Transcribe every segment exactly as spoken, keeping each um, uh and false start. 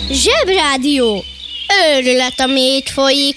Zsebrádió! Őrület, ami itt folyik.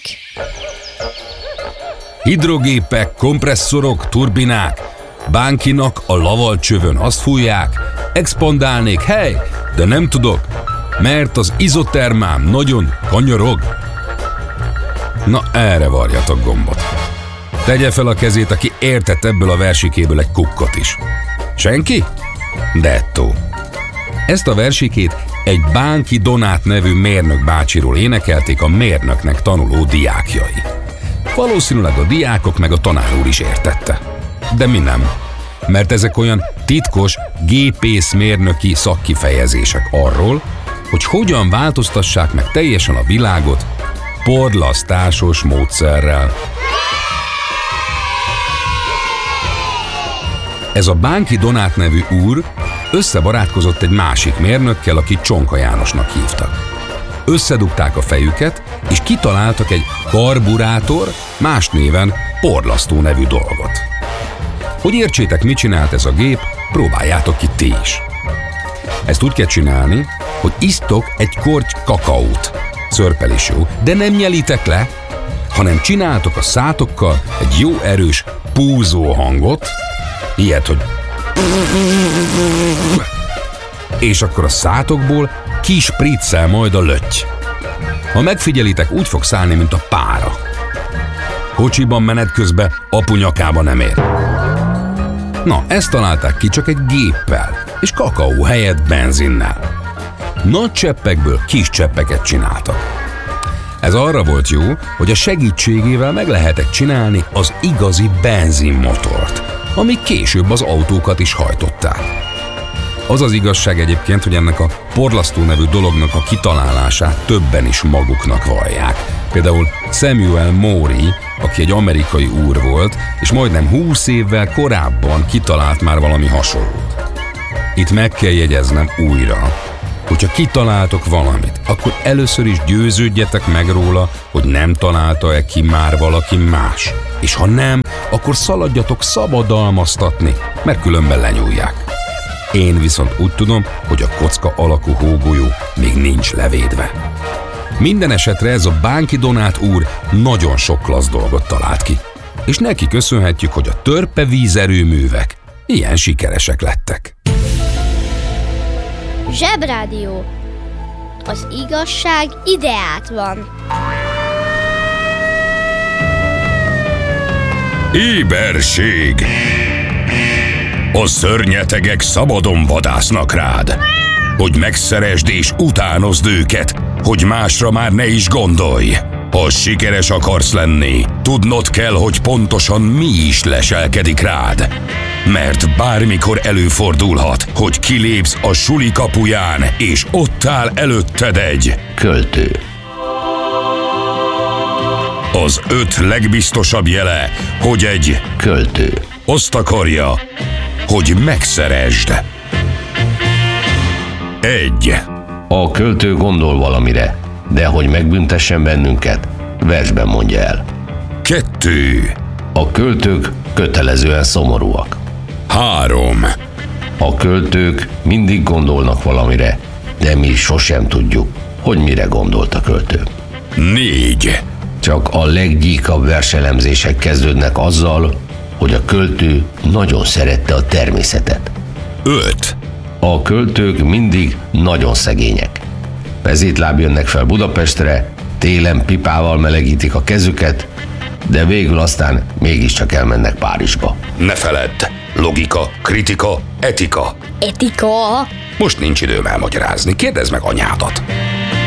Hidrogépek, kompresszorok, turbinák, bánkinak a lavalcsövön azt fújják, expandálnék, hely, de nem tudok, mert az izotermám nagyon kanyarog. Na, erre varjatok gombot. Tegye fel a kezét, aki értett ebből a versikéből egy kukkot is. Senki? Dettó. Ezt a versikét egy Bánki Donát nevű mérnök bácsiról énekelték a mérnöknek tanuló diákjai. Valószínűleg a diákok meg a tanár úr is értette. De mi nem, mert ezek olyan titkos gépészmérnöki szakkifejezések arról, hogy hogyan változtassák meg teljesen a világot porlasztásos módszerrel. Ez a Bánki Donát nevű úr összebarátkozott egy másik mérnökkel, akit Csonka Jánosnak hívtak. Összedugták a fejüket, és kitaláltak egy karburátor, más néven porlasztó nevű dolgot. Hogy értsétek, mit csinált ez a gép, próbáljátok ki ti is. Ezt úgy kell csinálni, hogy isztok egy korty kakaót. Szörpel is jó, de nem nyelitek le, hanem csináltok a szátokkal egy jó erős púzó hangot, ilyet, hogy és akkor a szátokból kispriccel majd a lötty. Ha megfigyelitek, úgy fog szállni, mint a pára. Kocsiban menet közben apu nyakába nem ér. Na, ezt találták ki csak egy géppel, és kakaó helyett benzinnel. Nagy cseppekből kis cseppeket csináltak. Ez arra volt jó, hogy a segítségével meg lehetett csinálni az igazi benzinmotort, amik később az autókat is hajtották. Az az igazság egyébként, hogy ennek a porlasztó nevű dolognak a kitalálását többen is maguknak vallják. Például Samuel Morey, aki egy amerikai úr volt, és majdnem húsz évvel korábban kitalált már valami hasonlót. Itt meg kell jegyeznem újra, hogyha kitaláltok valamit, akkor először is győződjetek meg róla, hogy nem találta-e ki már valaki más. És ha nem, akkor szaladjatok szabadalmaztatni, mert különben lenyúlják. Én viszont úgy tudom, hogy a kocka alakú hógolyó még nincs levédve. Minden esetre ez a Bánki Donát úr nagyon sok klassz dolgot talált ki. És neki köszönhetjük, hogy a törpevízerőművek ilyen sikeresek lettek. Zsebrádió. Az igazság ideát van. Éberség! A szörnyetegek szabadon vadásznak rád, hogy megszeresd és utánozd őket, hogy másra már ne is gondolj. Ha sikeres akarsz lenni, tudnod kell, hogy pontosan mi is leselkedik rád. Mert bármikor előfordulhat, hogy kilépsz a suli kapuján, és ott áll előtted egy költő. Az öt legbiztosabb jele, hogy egy költő azt akarja, hogy megszeresd. Egy. A költő gondol valamire, de hogy megbüntessen bennünket, versben mondja el. Kettő. A költők kötelezően szomorúak. Három. A költők mindig gondolnak valamire, de mi sosem tudjuk, hogy mire gondolt a költő. Négy. Csak a leggyíkabb verselemzések kezdődnek azzal, hogy a költő nagyon szerette a természetet. Öt. A költők mindig nagyon szegények. Vezétláb jönnek fel Budapestre, télen pipával melegítik a kezüket, de végül aztán mégiscsak elmennek Párizsba. Ne feledd! Logika, kritika, etika. Etika? Most nincs időm elmagyarázni, kérdezd meg anyádat.